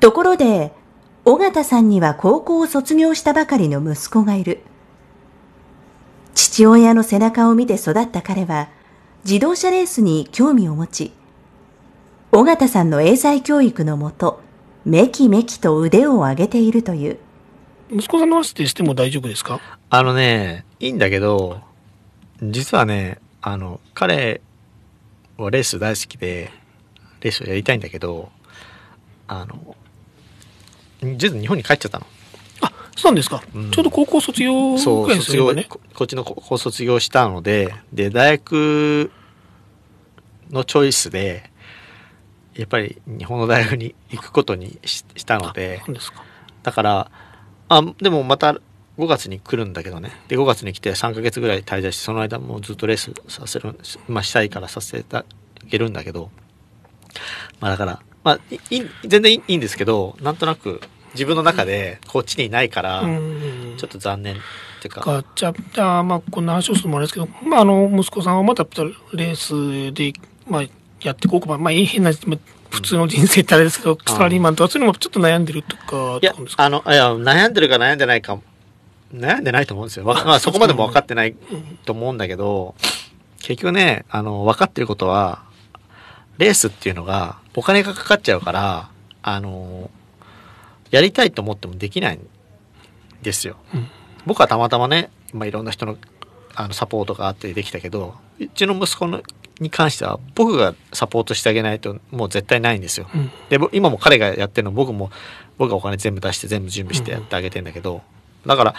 ところで、尾形さんには高校を卒業したばかりの息子がいる。父親の背中を見て育った彼は、自動車レースに興味を持ち、尾形さんの英才教育のもと、めきめきと腕を上げているという。 息子さんの話でしても大丈夫ですか？ いいんだけど、実はね、彼はレース大好きで、レースをやりたいんだけど、実は日本に帰っちゃったの。 あ、そうなんですか。ちょうど高校卒業ぐらいですよね。 こっちの高校卒業したので、大学のチョイスで、やっぱり日本の大学に行くことにしたので、 そうですか。 だから、でもまた5月に来るんだけどね。で、5月に来て3ヶ月ぐらい滞在して、その間もうずっとレースしたいからさせてあげるんだけど、だから、全然いいんですけど、なんとなく自分の中でこっちにいないから、ちょっと残念っていうか。 じゃあ、こんな話をするのもあれですけど、息子さんはまたレースで、やっていこうか、変な、普通の人生ってあれですけど、サラリーマンとかそういうのもちょっと悩んでるとか、 いや、悩んでるか悩んでないか、悩んでないと思うんですよ。そこまでも分かってないと思うんだけど、結局ね、分かってることは、レースっていうのがお金がかかっちゃうから、やりたいと思ってもできないんですよ。僕はたまたまね、いろんな人のサポートがあってできたけど、うちの息子に関しては僕がサポートしてあげないともう絶対ないんですよ。で、今も彼がやってるの僕がお金全部出して全部準備してやってあげてんだけど、だから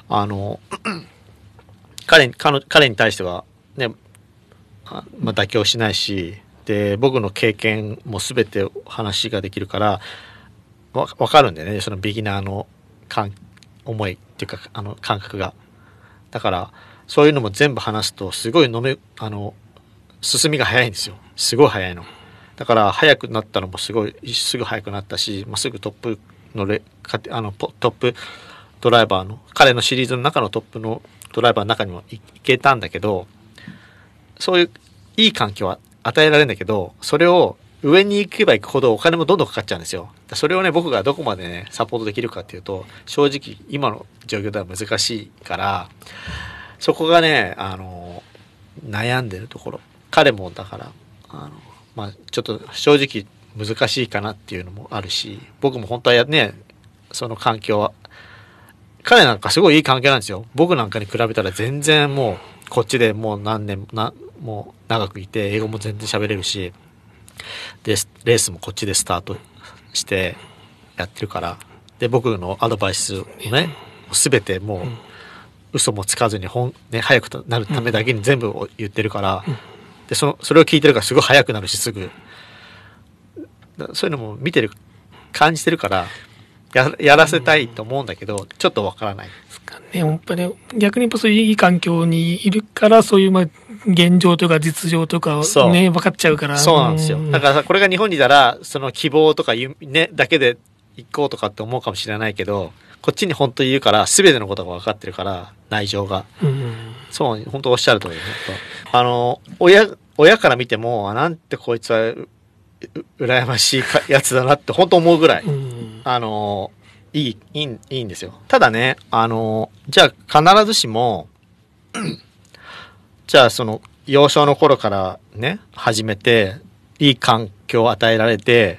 彼に対してはね、妥協しないし、で僕の経験も全て話ができるからわかるんだよね、そのビギナーの思いっていうか感覚が。だからそういうのも全部話すとすごい進みが早いんですよ。すごい早いの。だから早くなったのもすぐ早くなったし、すぐトップのトップドライバーの彼のシリーズの中のトップのドライバーの中にも行けたんだけど、そういういい環境は与えられるんだけど、それを上に行けば行くほどお金もどんどんかかっちゃうんですよ。それをね、僕がどこまでねサポートできるかっていうと、正直今の状況では難しいから、そこがね悩んでるところ。彼もだからちょっと正直難しいかなっていうのもあるし、僕も本当はね、その環境は彼なんかすごいいい環境なんですよ。僕なんかに比べたら全然もうこっちでもうもう長くいて英語も全然喋れるし、でレースもこっちでスタートしてやってるから、で僕のアドバイスをね全てもう嘘もつかずに早くなるためだけに全部を言ってるから、でそれを聞いてるからすごい早くなるし、すぐそういうのも見てる感じてるからやらせたいと思うんだけど、ちょっとわからないですかね。やっぱり逆にそういういい環境にいるから、そういう現状とか実情とかね分かっちゃうから。 そうなんですよ。だからこれが日本にいたらその希望とかねだけで行こうとかって思うかもしれないけど、こっちに本当にいるから全てのことが分かってるから、内情が、そう本当おっしゃる通り、親から見てもなんてこいつは羨ましいやつだなって本当思うぐらい、いいんですよ。ただね、じゃあ必ずしもじゃあその幼少の頃からね始めていい環境を与えられて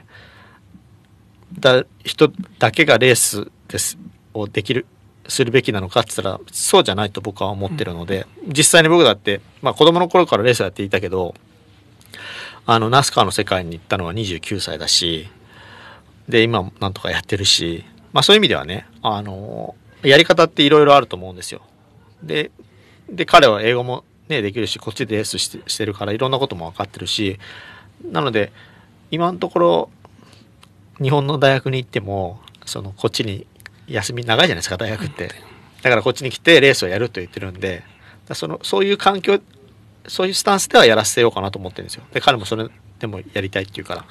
人だけがレースをするべきなのかって言ったらそうじゃないと僕は思ってるので、実際に僕だって子供の頃からレースやっていたけど、ナスカーの世界に行ったのは29歳だし、で今なんとかやってるし、そういう意味ではねやり方っていろいろあると思うんですよ。で彼は英語もねできるし、こっちでレースしてるからいろんなことも分かってるし、なので今のところ日本の大学に行ってもこっちに休み長いじゃないですか、大学って。だからこっちに来てレースをやると言ってるんで、そういう環境、そういうスタンスではやらせようかなと思ってるんですよ。で彼もそれでもやりたいって言うから。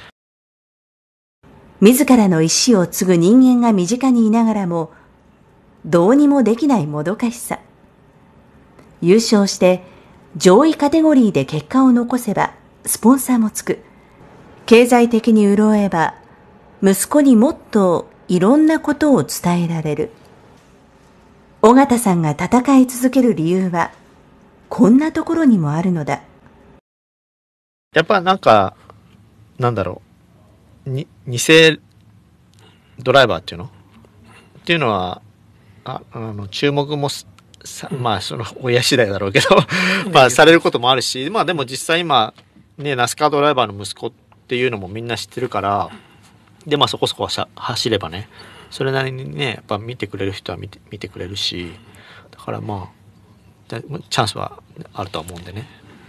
自らの意思を継ぐ人間が身近にいながらもどうにもできないもどかしさ。優勝して上位カテゴリーで結果を残せばスポンサーもつく。経済的に潤えば息子にもっといろんなことを伝えられる。尾形さんが戦い続ける理由は、こんなところにもあるのだ。 やっぱなんだろう、偽ドライバーっていうのは、注目もまあその親次第だろうけどまあされることもあるし、まあでも実際今ね、ナスカードライバーの息子っていうのもみんな知ってるから、でまあそこそこ走ればね、それなりにね、やっぱ見てくれる人は見てくれるし、だからまあチャンスはあるとは思うんでね、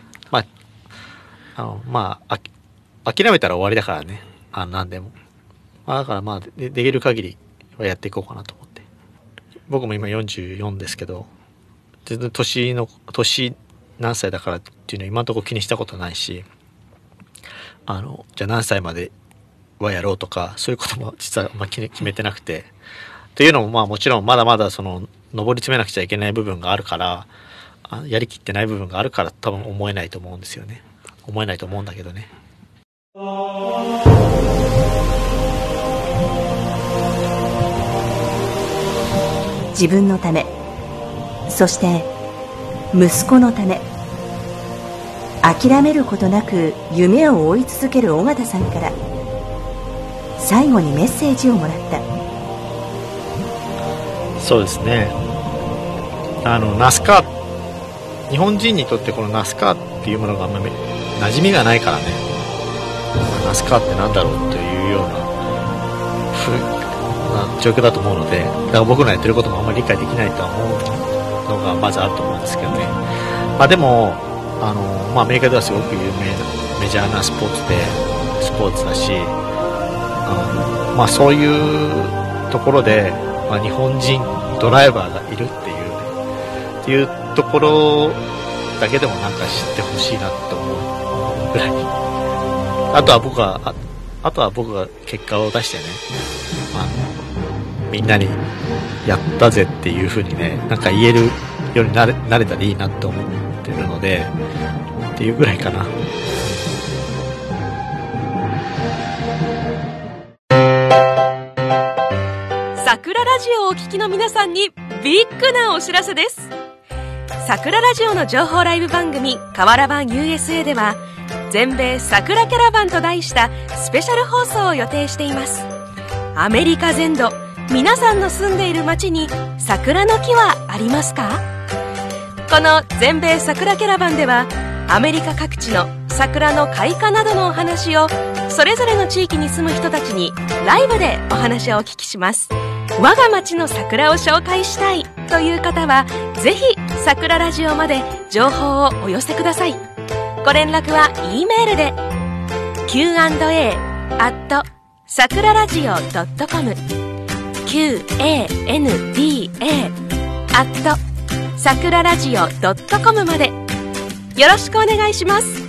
まあ諦めたら終わりだからね、何でも、だからまあできる限りはやっていこうかなと思って。僕も今44ですけど、全然年何歳だからっていうのは今のところ気にしたことないし、じゃあ何歳まではやろうとかそういうことも実は決めてなくて、っていうのもまあもちろんまだまだその上り詰めなくちゃいけない部分があるから、やりきってない部分があるから多分思えないと思うんですよね。思えないと思うんだけどね。 自分のため、そして息子のため、諦めることなく夢を追い続ける尾形さんから最後にメッセージをもらった。 そうですね、ナスカー、日本人にとってこのナスカーっていうものがあんまり馴染みがないからね、ナスカーってなんだろうというような状況だと思うので、だから僕のやってることもあんまり理解できないとは思うのがまずあると思うんですけどね。でもアメリカではすごく有名なメジャーなスポーツだし、そういうところで、日本人ドライバーがいるっていうところだけでもなんか知ってほしいなと思うぐらい。あとは僕が結果を出してね、みんなにやったぜっていう風にね、なんか言えるようになれたらいいなと思ってるので、っていうぐらいかな。 桜ラジオをお聞きの皆さんにビッグなお知らせです。桜ラジオの情報ライブ番組カワラバン USA では、全米桜キャラバンと題したスペシャル放送を予定しています。アメリカ全土、皆さんの住んでいる街に桜の木はありますか？この全米桜キャラバンでは、アメリカ各地の桜の開花などのお話をそれぞれの地域に住む人たちにライブでお話をお聞きします。我が町の桜を紹介したいという方は、ぜひ桜ラジオまで情報をお寄せください。ご連絡は E メールで Q&A@sakuraradio.com QANDA@sakuraradio.com までよろしくお願いします。